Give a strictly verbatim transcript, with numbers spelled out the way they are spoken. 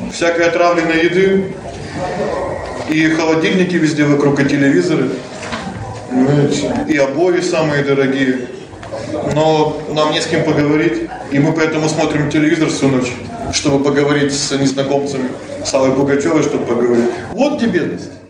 всякой отравленной еды, и холодильники везде вокруг, и телевизоры, и обои самые дорогие. Но нам не с кем поговорить, и мы поэтому смотрим телевизор всю ночь, чтобы поговорить с незнакомцами, с Аллой Пугачевой, чтобы поговорить. Вот где бедность.